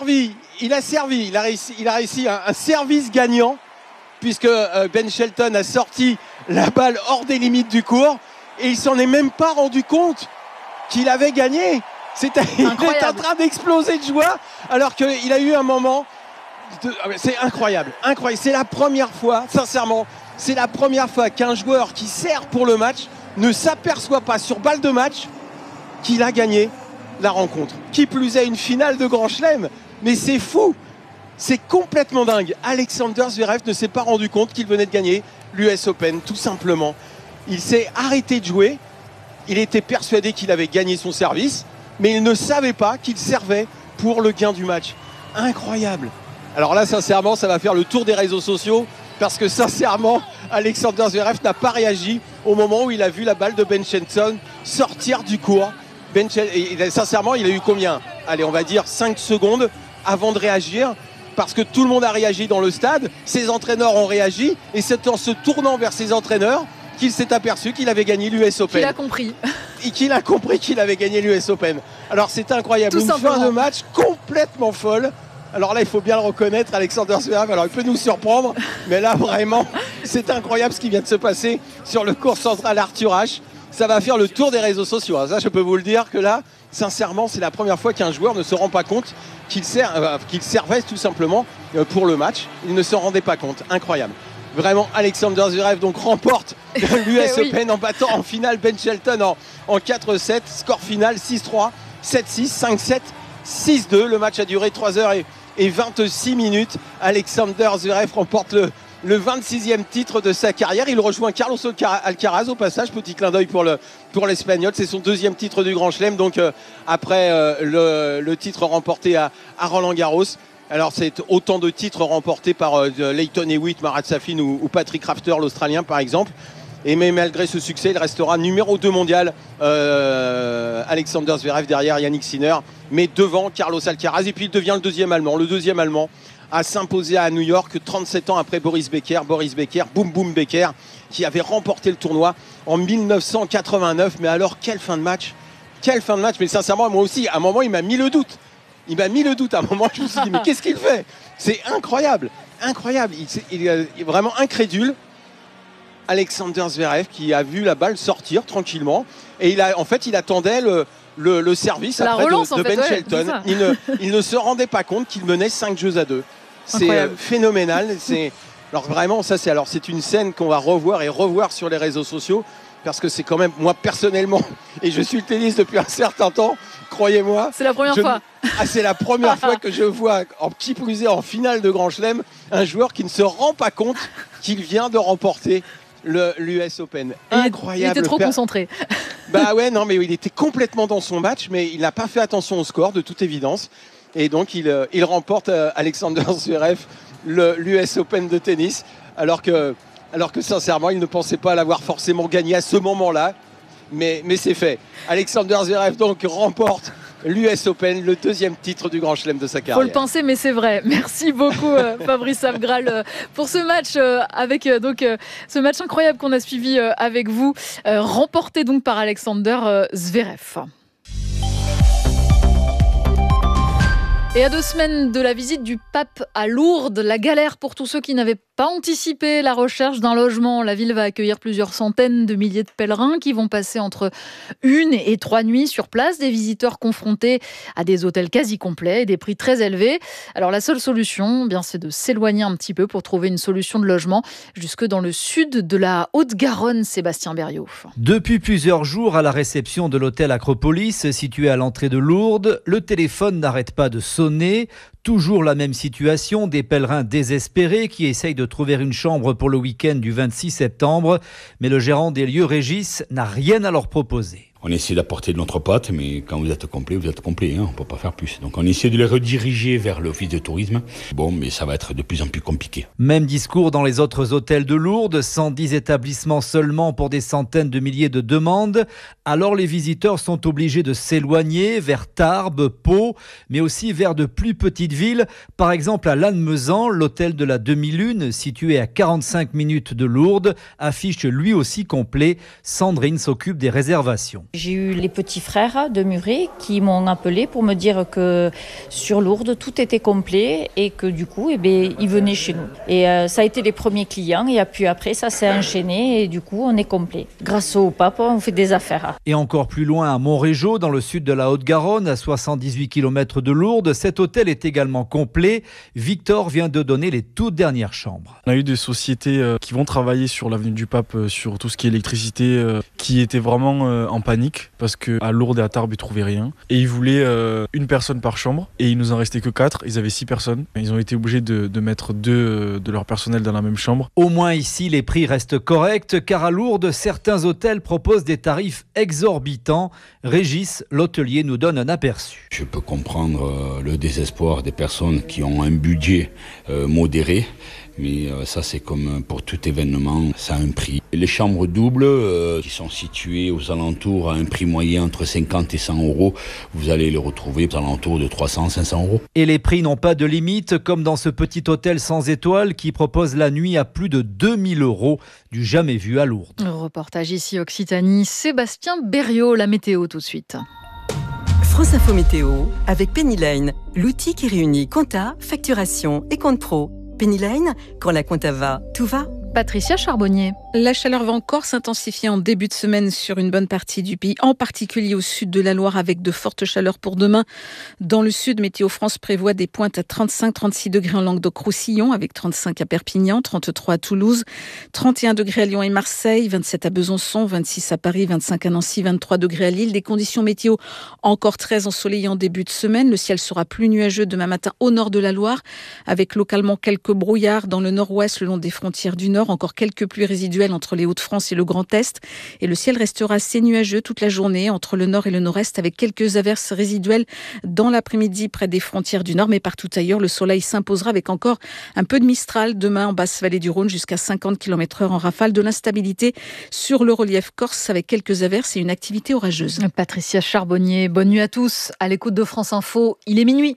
réussi un service gagnant puisque Ben Shelton a sorti la balle hors des limites du court. et il s'en est même pas rendu compte qu'il avait gagné. Il est en train d'exploser de joie alors qu'il a eu un moment. C'est incroyable. C'est la première fois, sincèrement, c'est la première fois qu'un joueur qui sert pour le match ne s'aperçoit pas sur balle de match qu'il a gagné la rencontre. Qui plus est, une finale de Grand Chelem. Mais c'est fou. C'est complètement dingue. Alexander Zverev ne s'est pas rendu compte qu'il venait de gagner l'US Open, tout simplement. Il s'est arrêté de jouer. Il était persuadé qu'il avait gagné son service, mais il ne savait pas qu'il servait pour le gain du match. Incroyable. Alors là, sincèrement, ça va faire le tour des réseaux sociaux, parce que sincèrement, Alexander Zverev n'a pas réagi au moment où il a vu la balle de Ben Shelton sortir du court. Sincèrement, il a eu combien? Allez, on va dire 5 secondes avant de réagir, parce que tout le monde a réagi dans le stade, ses entraîneurs ont réagi, et c'est en se tournant vers ses entraîneurs qu'il s'est aperçu qu'il avait gagné l'US Open. Qu'il a compris. Et qu'il a compris qu'il avait gagné l'US Open. Alors c'est incroyable, tout une simplement. fin de match complètement folle. Alors là, il faut bien le reconnaître, Alexander Zverev, alors il peut nous surprendre, mais là vraiment, c'est incroyable ce qui vient de se passer sur le court central Arthur Ashe. Ça va faire le tour des réseaux sociaux. Ça, je peux vous le dire que là, sincèrement, c'est la première fois qu'un joueur ne se rend pas compte qu'il servait tout simplement pour le match. Il ne se rendait pas compte. Incroyable. Vraiment, Alexander Zverev donc remporte l'US Open en battant en finale Ben Shelton en 4-7. Score final 6-3, 7-6, 5-7, 6-2. Le match a duré 3h26. Alexander Zverev remporte le 26e titre de sa carrière. Il rejoint Carlos Alcaraz au passage. Petit clin d'œil pour l'Espagnol. C'est son 2e titre du Grand Chelem. Donc après le titre remporté à Roland-Garros. Alors c'est autant de titres remportés par Lleyton Hewitt, Marat Safin ou Patrick Rafter, l'Australien par exemple. Mais malgré ce succès, il restera numéro 2 mondial, Alexander Zverev derrière Yannick Sinner, mais devant Carlos Alcaraz. Et puis il devient le deuxième Allemand à s'imposer à New York 37 ans après Boris Becker, Boum Boum Becker, qui avait remporté le tournoi en 1989. Mais alors quelle fin de match, mais sincèrement moi aussi, à un moment il m'a mis le doute. À un moment, je me suis dit, mais qu'est-ce qu'il fait? C'est incroyable. Il est vraiment incrédule. Alexander Zverev qui a vu la balle sortir tranquillement. Et il attendait le service après de Ben Shelton. Il ne se rendait pas compte qu'il menait 5-2. C'est phénoménal. Alors vraiment, c'est une scène qu'on va revoir sur les réseaux sociaux. Parce que c'est quand même, moi personnellement, et je suis le tennis depuis un certain temps, croyez-moi. C'est la première fois. C'est la première fois que je vois, qui plus est en finale de Grand Chelem, un joueur qui ne se rend pas compte qu'il vient de remporter l'US Open. Incroyable. Il était trop concentré. Mais il était complètement dans son match, mais il n'a pas fait attention au score, de toute évidence. Et donc, il remporte Alexander Zverev l'US Open de tennis, alors que sincèrement, il ne pensait pas l'avoir forcément gagné à ce moment-là. Mais c'est fait. Alexander Zverev donc remporte l'US Open, le 2e titre du Grand Chelem de sa carrière. Faut le penser, mais c'est vrai. Merci beaucoup Fabrice Afgral pour ce match ce match incroyable qu'on a suivi avec vous, remporté donc par Alexander Zverev. Et à 2 semaines de la visite du pape à Lourdes, la galère pour tous ceux qui n'avaient pas anticipé la recherche d'un logement. La ville va accueillir plusieurs centaines de milliers de pèlerins qui vont passer entre 1 et 3 nuits sur place. Des visiteurs confrontés à des hôtels quasi complets et des prix très élevés. Alors la seule solution, c'est de s'éloigner un petit peu pour trouver une solution de logement jusque dans le sud de la Haute-Garonne. Sébastien Berriot. Depuis plusieurs jours, à la réception de l'hôtel Acropolis, situé à l'entrée de Lourdes, le téléphone n'arrête pas de sonner. Toujours la même situation, des pèlerins désespérés qui essayent de trouver une chambre pour le week-end du 26 septembre. Mais le gérant des lieux, Régis, n'a rien à leur proposer. On essaie d'apporter de notre patte, mais quand vous êtes complet, vous êtes complet. On ne peut pas faire plus. Donc on essaie de les rediriger vers l'office de tourisme. Mais ça va être de plus en plus compliqué. Même discours dans les autres hôtels de Lourdes, 110 établissements seulement pour des centaines de milliers de demandes. Alors les visiteurs sont obligés de s'éloigner vers Tarbes, Pau, mais aussi vers de plus petites villes. Par exemple à Lannemezan, l'hôtel de la Demi-Lune, situé à 45 minutes de Lourdes, affiche lui aussi complet. Sandrine s'occupe des réservations. J'ai eu les petits frères de Muret qui m'ont appelé pour me dire que sur Lourdes, tout était complet et que du coup, ils venaient chez nous. Et ça a été les premiers clients et puis après, ça s'est enchaîné et du coup, on est complet. Grâce au pape, on fait des affaires. Et encore plus loin, à Montrégeau, dans le sud de la Haute-Garonne, à 78 km de Lourdes, cet hôtel est également complet. Victor vient de donner les toutes dernières chambres. On a eu des sociétés qui vont travailler sur l'avenue du Pape, sur tout ce qui est électricité, qui étaient vraiment en panique parce qu'à Lourdes et à Tarbes, ils ne trouvaient rien. Et ils voulaient une personne par chambre et il nous en restait que 4. Ils avaient 6 personnes. Ils ont été obligés de mettre 2 de leur personnel dans la même chambre. Au moins ici, les prix restent corrects car à Lourdes, certains hôtels proposent des tarifs exorbitants. Régis, l'hôtelier, nous donne un aperçu. Je peux comprendre le désespoir des personnes qui ont un budget modéré. Mais ça, c'est comme pour tout événement, ça a un prix. Les chambres doubles, qui sont situées aux alentours à un prix moyen entre 50 et 100 euros, vous allez les retrouver aux alentours de 300-500 euros. Et les prix n'ont pas de limite, comme dans ce petit hôtel sans étoiles qui propose la nuit à plus de 2000 euros, du jamais vu à Lourdes. Reportage ici Occitanie, Sébastien Berriot, la météo tout de suite. France Info Météo avec Penny Lane, l'outil qui réunit compta, facturation et compte pro. Penny Lane, quand la compta va, tout va. Patricia Charbonnier. La chaleur va encore s'intensifier en début de semaine sur une bonne partie du pays, en particulier au sud de la Loire avec de fortes chaleurs pour demain. Dans le sud, Météo France prévoit des pointes à 35-36 degrés en Languedoc-Roussillon avec 35 à Perpignan, 33 à Toulouse, 31 degrés à Lyon et Marseille, 27 à Besançon, 26 à Paris, 25 à Nancy, 23 degrés à Lille. Des conditions météo encore très ensoleillées en début de semaine. Le ciel sera plus nuageux demain matin au nord de la Loire avec localement quelques brouillards dans le nord-ouest le long des frontières du nord. Encore quelques pluies résiduelles entre les Hauts-de-France et le Grand Est. Et le ciel restera assez nuageux toute la journée entre le nord et le nord-est avec quelques averses résiduelles dans l'après-midi près des frontières du nord. Mais partout ailleurs, le soleil s'imposera avec encore un peu de mistral demain en basse vallée du Rhône jusqu'à 50 km/h en rafale. De l'instabilité sur le relief corse avec quelques averses et une activité orageuse. Patricia Charbonnier, bonne nuit à tous. À l'écoute de France Info, il est minuit.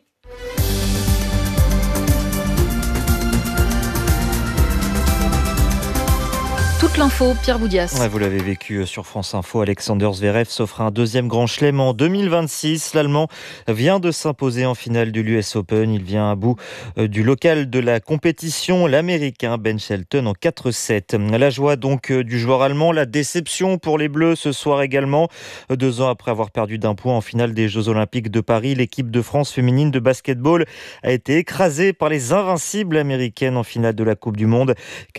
Toute l'info, Pierre Boudias. Ouais, vous l'avez vécu sur France Info, Alexander Zverev s'offre un deuxième grand chelem en 2026. L'Allemand vient de s'imposer en finale du l'US Open. Il vient à bout du local de la compétition, l'Américain Ben Shelton en 4-7. La joie donc du joueur allemand, la déception pour les Bleus ce soir également. 2 ans après avoir perdu d'1 point en finale des Jeux Olympiques de Paris, l'équipe de France féminine de basketball a été écrasée par les invincibles américaines en finale de la Coupe du Monde.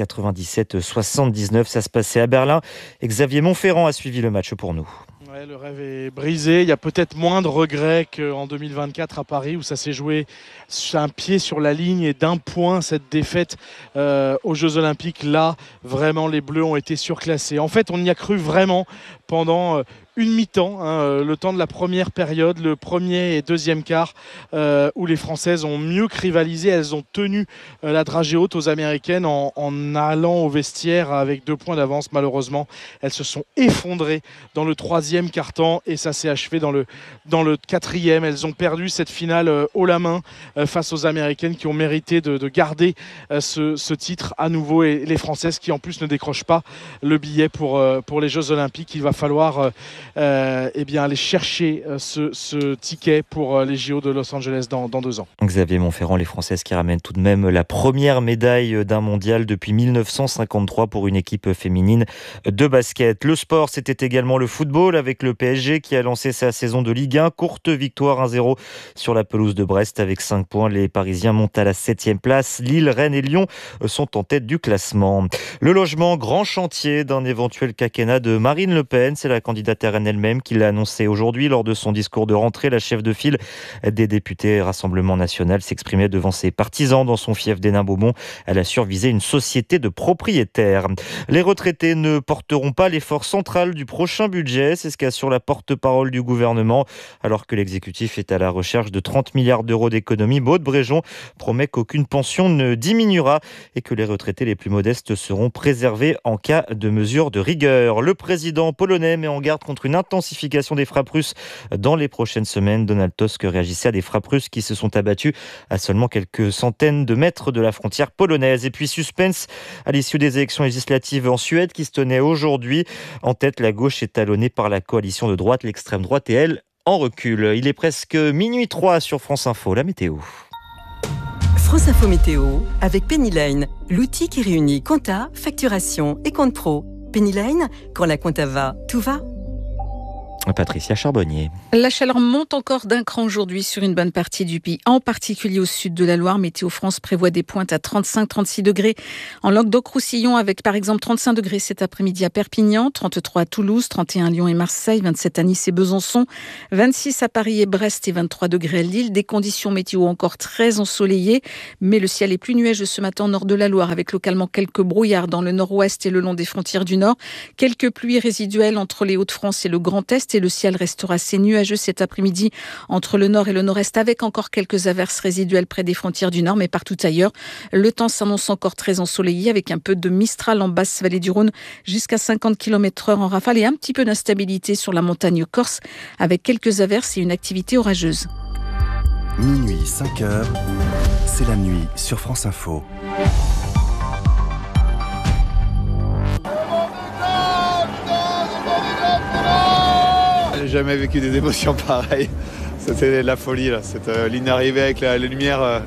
97-79. Ça se passait à Berlin. Et Xavier Montferrand a suivi le match pour nous. Ouais, le rêve est brisé. Il y a peut-être moins de regrets qu'en 2024 à Paris où ça s'est joué un pied sur la ligne et d'1 point cette défaite aux Jeux Olympiques. Là, vraiment, les Bleus ont été surclassés. En fait, on y a cru vraiment pendant une mi-temps, le temps de la première période, le premier et deuxième quart où les Françaises ont mieux que rivalisé. Elles ont tenu la dragée haute aux Américaines en allant au vestiaire avec 2 points d'avance. Malheureusement, elles se sont effondrées dans le 3e quart-temps et ça s'est achevé dans le 4e. Elles ont perdu cette finale haut la main face aux Américaines qui ont mérité de garder ce titre à nouveau et les Françaises qui en plus ne décrochent pas le billet pour les Jeux Olympiques. Il va falloir aller chercher ce ticket pour les JO de Los Angeles dans 2 ans. Xavier Montferrand, les Françaises qui ramènent tout de même la première médaille d'un mondial depuis 1953 pour une équipe féminine de basket. Le sport, c'était également le football avec le PSG qui a lancé sa saison de Ligue 1. Courte victoire 1-0 sur la pelouse de Brest avec 5 points. Les Parisiens montent à la 7e place. Lille, Rennes et Lyon sont en tête du classement. Le logement, grand chantier d'un éventuel quinquennat de Marine Le Pen. C'est la candidate RN elle-même qui l'a annoncé aujourd'hui lors de son discours de rentrée. La chef de file des députés Rassemblement National s'exprimait devant ses partisans dans son fief d'Hénin-Beaumont. Elle a survisé une société de propriétaires. Les retraités ne porteront pas l'effort central du prochain budget. C'est ce qu'assure la porte-parole du gouvernement. Alors que l'exécutif est à la recherche de 30 milliards d'euros d'économies, Maud Bréjon promet qu'aucune pension ne diminuera et que les retraités les plus modestes seront préservés en cas de mesures de rigueur. Le président polonais met en garde contre peut-être une intensification des frappes russes dans les prochaines semaines. Donald Tusk réagissait à des frappes russes qui se sont abattues à seulement quelques centaines de mètres de la frontière polonaise. Et puis suspense à l'issue des élections législatives en Suède qui se tenaient aujourd'hui. En tête, la gauche est talonnée par la coalition de droite, l'extrême droite et elle en recul. Il est presque minuit 3 sur France Info, la météo. France Info Météo avec Penny Lane, l'outil qui réunit compta, facturation et compte pro. Penny Lane, quand la compta va, tout va. Patricia Charbonnier. La chaleur monte encore d'un cran aujourd'hui sur une bonne partie du pays, en particulier au sud de la Loire. Météo France prévoit des pointes à 35-36 degrés en Languedoc-Roussillon, avec par exemple 35 degrés cet après-midi à Perpignan, 33 à Toulouse, 31 à Lyon et Marseille, 27 à Nice et Besançon, 26 à Paris et Brest et 23 degrés à Lille. Des conditions météo encore très ensoleillées, mais le ciel est plus nuageux ce matin au nord de la Loire, avec localement quelques brouillards dans le nord-ouest et le long des frontières du nord. Quelques pluies résiduelles entre les Hauts-de-France et le Grand Est. Et le ciel restera assez nuageux cet après-midi entre le nord et le nord-est, avec encore quelques averses résiduelles près des frontières du nord, mais partout ailleurs. Le temps s'annonce encore très ensoleillé, avec un peu de mistral en basse vallée du Rhône jusqu'à 50 km/h en rafale et un petit peu d'instabilité sur la montagne corse, avec quelques averses et une activité orageuse. Minuit 5h, c'est la nuit sur France Info. J'ai jamais vécu des émotions pareilles. C'était de la folie là. Cette ligne d'arrivée avec la lumière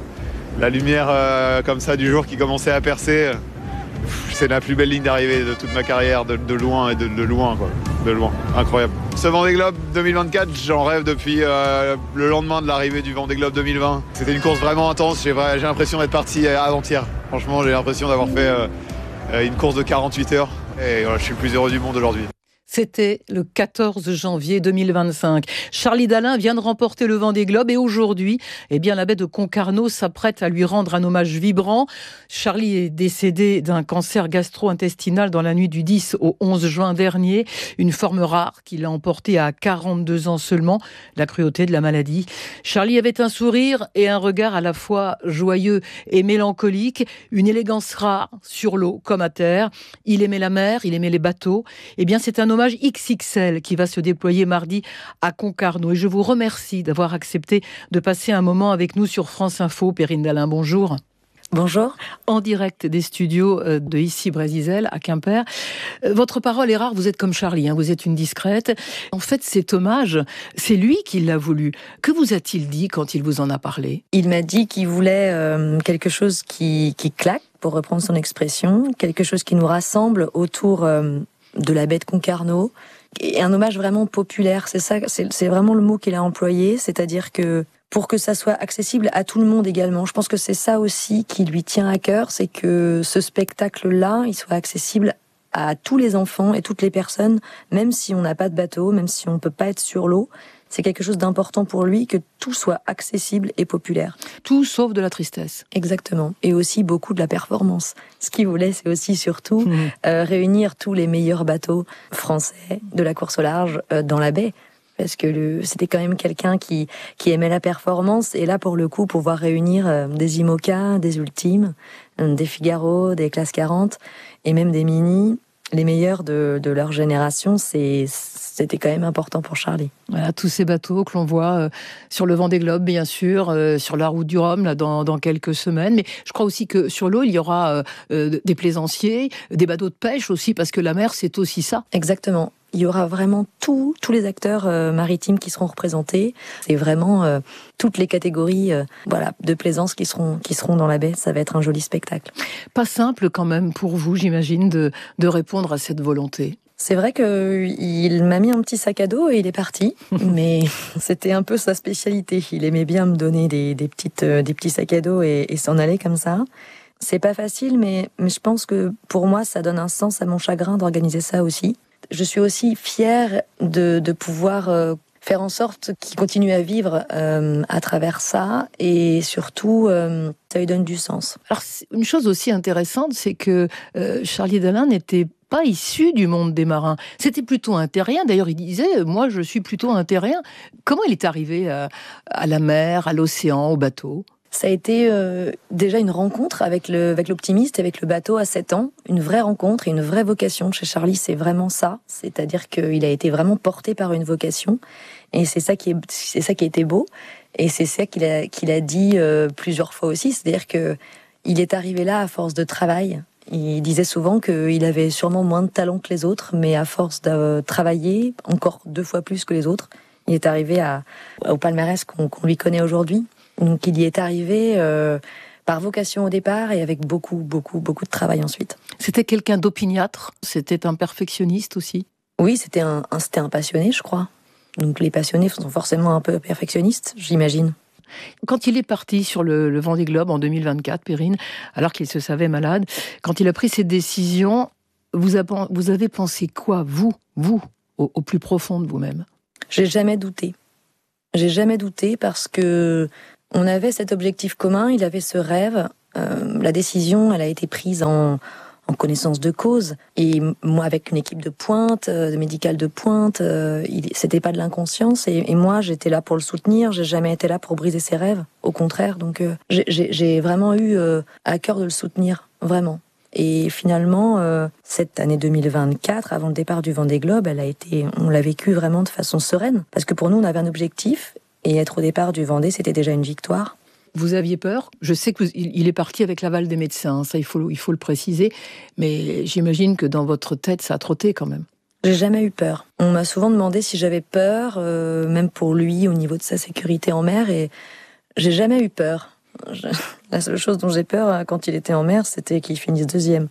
comme ça du jour qui commençait à percer. C'est la plus belle ligne d'arrivée de toute ma carrière, de loin et de loin quoi. De loin, incroyable. Ce Vendée Globe 2024, j'en rêve depuis le lendemain de l'arrivée du Vendée Globe 2020. C'était une course vraiment intense. J'ai l'impression d'être parti avant-hier. Franchement, j'ai l'impression d'avoir fait une course de 48 heures. Et voilà, je suis le plus heureux du monde aujourd'hui. C'était le 14 janvier 2025. Charlie Dalin vient de remporter le Vendée Globe et aujourd'hui, la baie de Concarneau s'apprête à lui rendre un hommage vibrant. Charlie est décédé d'un cancer gastro-intestinal dans la nuit du 10 au 11 juin dernier. Une forme rare qu'il a emportée à 42 ans seulement, la cruauté de la maladie. Charlie avait un sourire et un regard à la fois joyeux et mélancolique, une élégance rare sur l'eau comme à terre. Il aimait la mer, il aimait les bateaux. C'est un hommage XXL qui va se déployer mardi à Concarneau. Et je vous remercie d'avoir accepté de passer un moment avec nous sur France Info. Perrine Dalin, bonjour. Bonjour. En direct des studios de ici Brésisel à Quimper. Votre parole est rare, vous êtes comme Charlie, vous êtes une discrète. En fait, cet hommage, c'est lui qui l'a voulu. Que vous a-t-il dit quand il vous en a parlé ? Il m'a dit qu'il voulait quelque chose qui claque, pour reprendre son expression, quelque chose qui nous rassemble autour de la baie de Concarneau, et un hommage vraiment populaire. C'est ça, c'est vraiment le mot qu'il a employé, c'est-à-dire que pour que ça soit accessible à tout le monde également. Je pense que c'est ça aussi qui lui tient à cœur, c'est que ce spectacle-là, il soit accessible à tous les enfants et toutes les personnes, même si on n'a pas de bateau, même si on ne peut pas être sur l'eau. C'est quelque chose d'important pour lui, que tout soit accessible et populaire. Tout sauf de la tristesse. Exactement. Et aussi beaucoup de la performance. Ce qu'il voulait, c'est aussi surtout réunir tous les meilleurs bateaux français de la course au large dans la baie. Parce que c'était quand même quelqu'un qui aimait la performance. Et là, pour le coup, pouvoir réunir des IMOCA, des Ultimes, des Figaro, des Classes 40 et même des Mini, les meilleurs de leur génération, c'était quand même important pour Charlie. Voilà, tous ces bateaux que l'on voit sur le Vendée Globe, bien sûr, sur la route du Rhum, là, dans quelques semaines. Mais je crois aussi que sur l'eau, il y aura des plaisanciers, des bateaux de pêche aussi, parce que la mer, c'est aussi ça. Exactement. Il y aura vraiment tous les acteurs maritimes qui seront représentés. C'est vraiment toutes les catégories de plaisance qui seront dans la baie. Ça va être un joli spectacle. Pas simple quand même pour vous, j'imagine, de répondre à cette volonté. C'est vrai qu'il m'a mis un petit sac à dos et il est parti, mais c'était un peu sa spécialité. Il aimait bien me donner des petits sacs à dos et s'en aller comme ça. C'est pas facile, mais je pense que pour moi, ça donne un sens à mon chagrin d'organiser ça aussi. Je suis aussi fière de pouvoir faire en sorte qu'il continue à vivre à travers ça, et surtout, ça lui donne du sens. Alors, une chose aussi intéressante, c'est que Charlie Dalin n'était pas issu du monde des marins. C'était plutôt un terrien. D'ailleurs, il disait, moi, je suis plutôt un terrien. Comment il est arrivé à la mer, à l'océan, au bateau ? Ça a été déjà une rencontre avec l'optimiste, avec le bateau à 7 ans. Une vraie rencontre et une vraie vocation. Chez Charlie, c'est vraiment ça. C'est-à-dire qu'il a été vraiment porté par une vocation. Et c'est ça qui a été beau. Et c'est ça qu'il a dit plusieurs fois aussi. C'est-à-dire qu'il est arrivé là à force de travail. Il disait souvent qu'il avait sûrement moins de talent que les autres, mais à force de travailler encore 2 fois plus que les autres, il est arrivé au palmarès qu'on lui connaît aujourd'hui. Donc il y est arrivé par vocation au départ et avec beaucoup de travail ensuite. C'était quelqu'un d'opiniâtre, c'était un perfectionniste aussi. Oui, c'était un passionné, je crois. Donc les passionnés sont forcément un peu perfectionnistes, j'imagine. Quand il est parti sur le Vendée Globe en 2024, Perrine, alors qu'il se savait malade, quand il a pris cette décision, vous avez pensé quoi, vous, au plus profond de vous-même? J'ai jamais douté. J'ai jamais douté parce que on avait cet objectif commun, il avait ce rêve. La décision, elle a été prise en connaissance de cause. Et moi, avec une équipe de pointe, de médicale de pointe, c'était pas de l'inconscience. Et moi, j'étais là pour le soutenir. J'ai jamais été là pour briser ses rêves. Au contraire. Donc, j'ai vraiment eu à cœur de le soutenir, vraiment. Et finalement, cette année 2024, avant le départ du Vendée Globe, on l'a vécu vraiment de façon sereine. Parce que pour nous, on avait un objectif. Et être au départ du Vendée, c'était déjà une victoire. Vous aviez peur? Je sais qu'il est parti avec l'aval des médecins, ça il faut le préciser, mais j'imagine que dans votre tête, ça a trotté quand même. J'ai jamais eu peur. On m'a souvent demandé si j'avais peur, même pour lui, au niveau de sa sécurité en mer, et j'ai jamais eu peur. La seule chose dont j'ai peur quand il était en mer, c'était qu'il finisse 2e.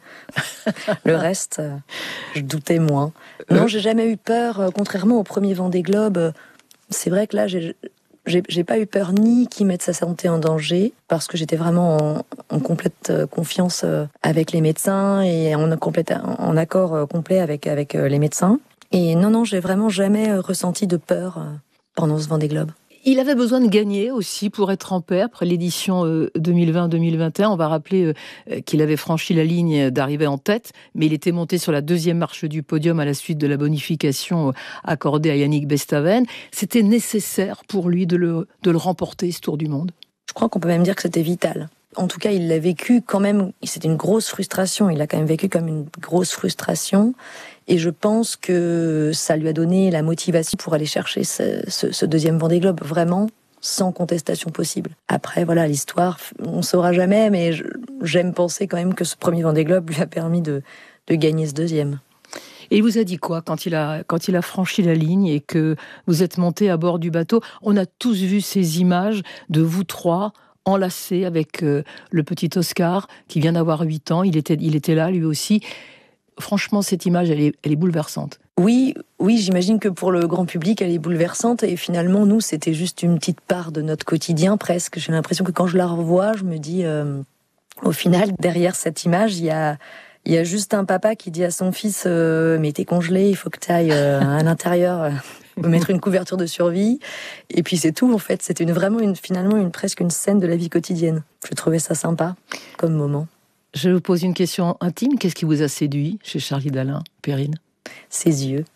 Le reste, je doutais moins. Non, j'ai jamais eu peur, contrairement au premier Vendée Globe. C'est vrai que là, j'ai pas eu peur ni qu'il mette sa santé en danger, parce que j'étais vraiment en complète confiance avec les médecins et en accord complet avec les médecins. Et non, j'ai vraiment jamais ressenti de peur pendant ce Vendée Globe. Il avait besoin de gagner aussi pour être en paix après l'édition 2020-2021. On va rappeler qu'il avait franchi la ligne d'arrivée en tête, mais il était monté sur la 2e marche du podium à la suite de la bonification accordée à Yannick Bestaven. C'était nécessaire pour lui de le remporter, ce Tour du Monde. Je crois qu'on peut même dire que c'était vital. En tout cas, il l'a vécu quand même, c'était une grosse frustration. Il l'a quand même vécu comme une grosse frustration. Et je pense que ça lui a donné la motivation pour aller chercher ce 2e Vendée Globe, vraiment sans contestation possible. Après, voilà, l'histoire, on ne saura jamais, mais j'aime penser quand même que ce premier Vendée Globe lui a permis de gagner ce 2e. Et il vous a dit quoi quand il a franchi la ligne et que vous êtes monté à bord du bateau? On a tous vu ces images de vous 3 enlacés avec le petit Oscar qui vient d'avoir 8 ans. Il était là, lui aussi. Franchement, cette image, elle est bouleversante. Oui, j'imagine que pour le grand public, elle est bouleversante. Et finalement, nous, c'était juste une petite part de notre quotidien, presque. J'ai l'impression que quand je la revois, je me dis, au final, derrière cette image, il y a juste un papa qui dit à son fils, mais t'es congelé, il faut que tu ailles à l'intérieur mettre une couverture de survie. Et puis c'est tout, en fait. C'était finalement presque une scène de la vie quotidienne. Je trouvais ça sympa comme moment. Je vous pose une question intime. Qu'est-ce qui vous a séduit chez Charlie Dalin, Perrine? Ses yeux.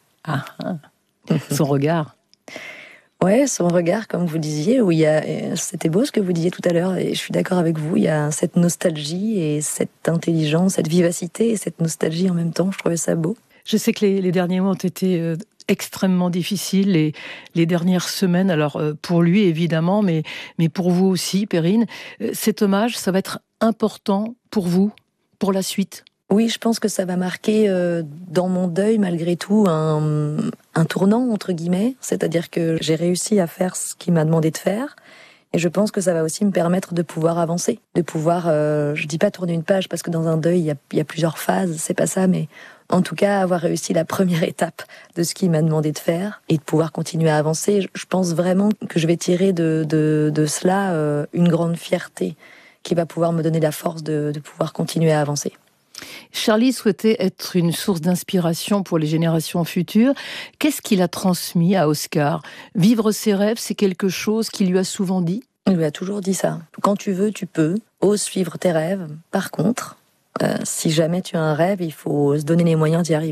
Son regard. Ouais, son regard, comme vous disiez, où c'était beau ce que vous disiez tout à l'heure, et je suis d'accord avec vous, il y a cette nostalgie et cette intelligence, cette vivacité et cette nostalgie en même temps. Je trouvais ça beau. Je sais que les derniers mois ont été extrêmement difficiles, les dernières semaines, alors pour lui évidemment, mais pour vous aussi, Perrine. Cet hommage, ça va être important pour vous, pour la suite? Oui, je pense que ça va marquer dans mon deuil, malgré tout, un tournant, entre guillemets. C'est-à-dire que j'ai réussi à faire ce qu'il m'a demandé de faire. Et je pense que ça va aussi me permettre de pouvoir avancer. De pouvoir, je dis pas tourner une page, parce que dans un deuil, il y a plusieurs phases, c'est pas ça, mais en tout cas, avoir réussi la première étape de ce qu'il m'a demandé de faire et de pouvoir continuer à avancer. Je pense vraiment que je vais tirer de cela une grande fierté qui va pouvoir me donner la force de pouvoir continuer à avancer. Charlie souhaitait être une source d'inspiration pour les générations futures. Qu'est-ce qu'il a transmis à Oscar? Vivre ses rêves, c'est quelque chose qu'il lui a souvent dit? Il lui a toujours dit ça. Quand tu veux, tu peux. Ose suivre tes rêves. Par contre, si jamais tu as un rêve, il faut se donner les moyens d'y arriver.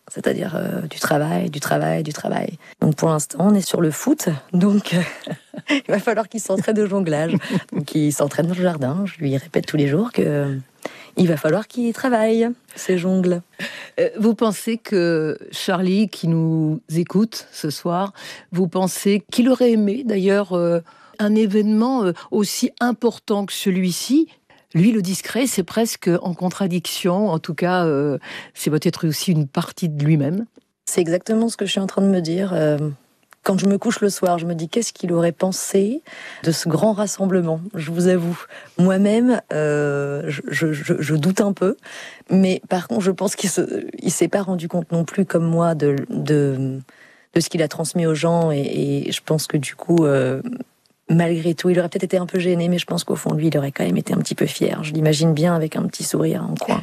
c'est-à-dire du travail. Donc pour l'instant, on est sur le foot, donc il va falloir qu'il s'entraîne au jonglage. Donc il s'entraîne dans le jardin, je lui répète tous les jours que il va falloir qu'il travaille ses jongles. Vous pensez que Charlie, qui nous écoute ce soir, vous pensez qu'il aurait aimé d'ailleurs un événement aussi important que celui-ci? Lui, le discret, c'est presque en contradiction. En tout cas, c'est peut-être aussi une partie de lui-même. C'est exactement ce que je suis en train de me dire. Quand je me couche le soir, je me dis qu'est-ce qu'il aurait pensé de ce grand rassemblement. Je vous avoue, moi-même, je doute un peu. Mais par contre, je pense qu'il s'est pas rendu compte non plus, comme moi, de ce qu'il a transmis aux gens. Et je pense que du coup... malgré tout, il aurait peut-être été un peu gêné, mais je pense qu'au fond de lui, il aurait quand même été un petit peu fier. Je l'imagine bien avec un petit sourire en coin.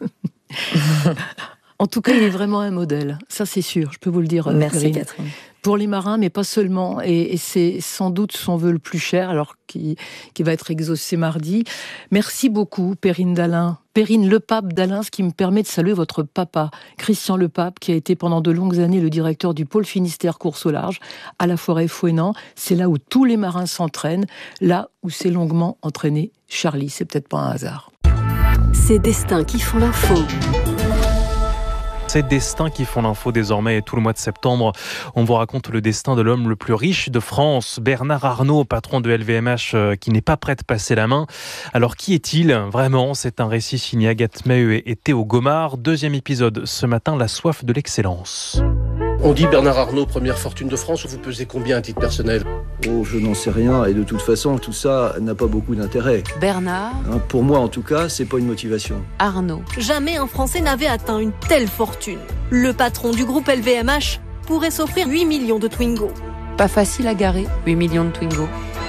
En tout cas, il est vraiment un modèle. Ça, c'est sûr. Je peux vous le dire. Merci, Perrine. Catherine. Pour les marins, mais pas seulement. Et c'est sans doute son vœu le plus cher, alors qui va être exaucé mardi. Merci beaucoup, Perrine Dallin. Perrine Lepape Dallin, ce qui me permet de saluer votre papa, Christian Lepape, qui a été pendant de longues années le directeur du pôle Finistère course au large, à la Forêt-Fouesnant. C'est là où tous les marins s'entraînent, là où s'est longuement entraîné Charlie. C'est peut-être pas un hasard. Ces destins qui font l'info. Ces destins qui font l'info désormais, et tout le mois de septembre, on vous raconte le destin de l'homme le plus riche de France, Bernard Arnault, patron de LVMH, qui n'est pas prêt de passer la main. Alors qui est-il vraiment? C'est un récit signé Agathe Maheu et Théo Gomard. Deuxième épisode ce matin, la soif de l'excellence. On dit Bernard Arnault, première fortune de France. Vous pesez combien à titre personnel? Oh, je n'en sais rien, et de toute façon, tout ça n'a pas beaucoup d'intérêt. Bernard Pour moi, en tout cas, c'est pas une motivation. Arnault. Jamais un Français n'avait atteint une telle fortune. Le patron du groupe LVMH pourrait s'offrir 8 millions de Twingo. Pas facile à garer, 8 millions de Twingo.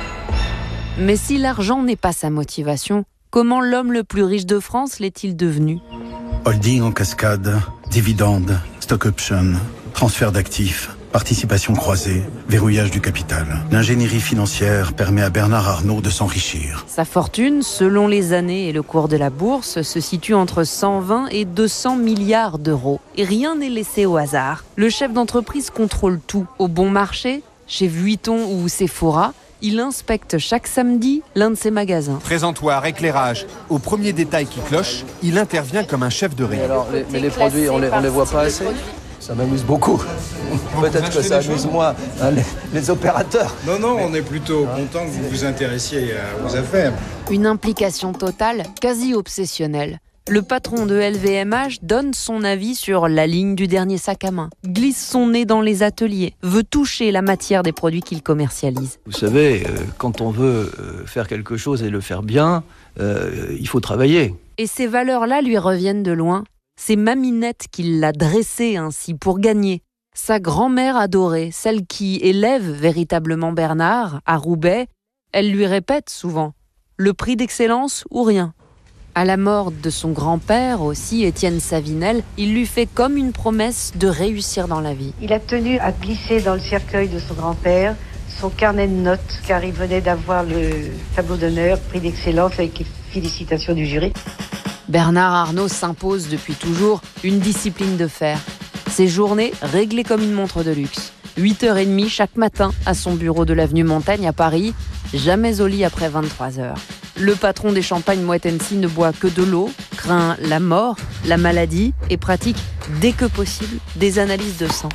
Mais si l'argent n'est pas sa motivation, comment l'homme le plus riche de France l'est-il devenu? Holding en cascade, dividendes, stock option, transfert d'actifs, participation croisée, verrouillage du capital. L'ingénierie financière permet à Bernard Arnault de s'enrichir. Sa fortune, selon les années et le cours de la bourse, se situe entre 120 et 200 milliards d'euros. Et rien n'est laissé au hasard. Le chef d'entreprise contrôle tout. Au bon marché, chez Vuitton ou Sephora, il inspecte chaque samedi l'un de ses magasins. Présentoir, éclairage, au premier détail qui cloche, il intervient comme un chef de rayon. Mais les produits, on les voit pas assez. Ça m'amuse beaucoup. Peut-être que ça amuse moins les opérateurs. Non, on est plutôt content que vous vous intéressiez aux affaires. Une implication totale, quasi obsessionnelle. Le patron de LVMH donne son avis sur la ligne du dernier sac à main, glisse son nez dans les ateliers, veut toucher la matière des produits qu'il commercialise. Vous savez, quand on veut faire quelque chose et le faire bien, il faut travailler. Et ces valeurs-là lui reviennent de loin. C'est Maminette qui l'a dressé ainsi pour gagner. Sa grand-mère adorée, celle qui élève véritablement Bernard, à Roubaix, elle lui répète souvent « le prix d'excellence ou rien ». À la mort de son grand-père aussi, Étienne Savinel, il lui fait comme une promesse de réussir dans la vie. Il a tenu à glisser dans le cercueil de son grand-père son carnet de notes, car il venait d'avoir le tableau d'honneur, prix d'excellence avec les félicitations du jury. Bernard Arnault s'impose depuis toujours une discipline de fer. Ses journées réglées comme une montre de luxe. 8h30 chaque matin à son bureau de l'avenue Montaigne à Paris, jamais au lit après 23h. Le patron des champagnes Moët & Cie ne boit que de l'eau, craint la mort, la maladie et pratique, dès que possible, des analyses de sang.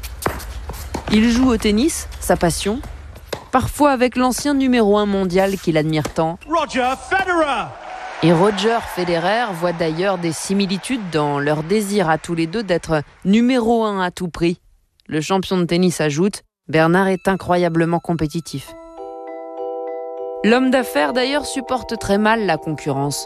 Il joue au tennis, sa passion, parfois avec l'ancien numéro 1 mondial qu'il admire tant. Roger Federer! Et Roger Federer voit d'ailleurs des similitudes dans leur désir à tous les deux d'être numéro 1 à tout prix. Le champion de tennis ajoute « Bernard est incroyablement compétitif ». L'homme d'affaires d'ailleurs supporte très mal la concurrence.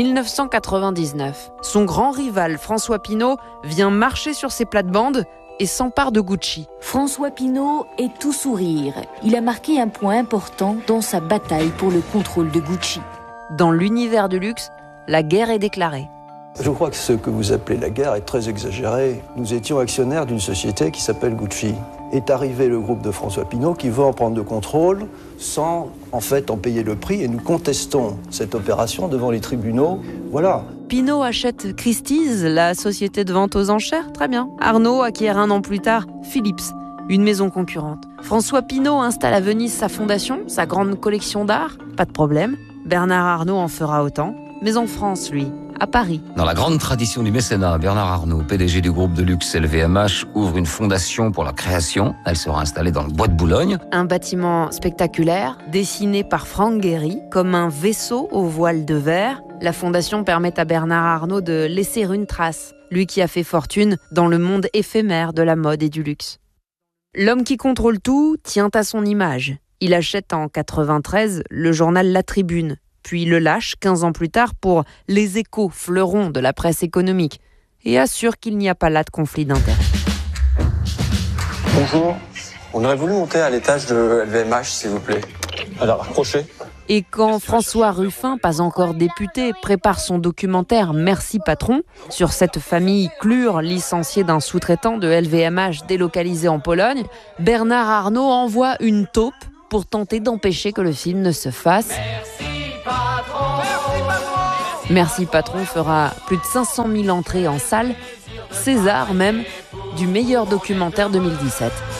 1999, son grand rival François Pinault vient marcher sur ses plates-bandes et s'empare de Gucci. François Pinault est tout sourire. Il a marqué un point important dans sa bataille pour le contrôle de Gucci. Dans l'univers du luxe, la guerre est déclarée. Je crois que ce que vous appelez la guerre est très exagéré. Nous étions actionnaires d'une société qui s'appelle Gucci. Est arrivé le groupe de François Pinault qui veut en prendre le contrôle sans en fait en payer le prix et nous contestons cette opération devant les tribunaux. Voilà. Pinault achète Christie's, la société de vente aux enchères. Très bien. Arnault acquiert 1 an plus tard Philips, une maison concurrente. François Pinault installe à Venise sa fondation, sa grande collection d'art. Pas de problème. Bernard Arnault en fera autant. Mais en France, lui, à Paris. Dans la grande tradition du mécénat, Bernard Arnault, PDG du groupe de luxe LVMH, ouvre une fondation pour la création. Elle sera installée dans le bois de Boulogne. Un bâtiment spectaculaire, dessiné par Franck Gehry, comme un vaisseau aux voiles de verre. La fondation permet à Bernard Arnault de laisser une trace, lui qui a fait fortune dans le monde éphémère de la mode et du luxe. L'homme qui contrôle tout tient à son image. Il achète en 93 le journal La Tribune, puis le lâche 15 ans plus tard pour Les Échos, fleuron de la presse économique, et assure qu'il n'y a pas là de conflit d'intérêts. Bonjour, on aurait voulu monter à l'étage de LVMH, s'il vous plaît. Alors, accrochez. Et quand François Ruffin, pas encore député, prépare son documentaire Merci Patron sur cette famille Klur, licenciée d'un sous-traitant de LVMH délocalisé en Pologne, Bernard Arnault envoie une taupe pour tenter d'empêcher que le film ne se fasse. Merci Patron fera plus de 500 000 entrées en salle, César même, du meilleur documentaire 2017.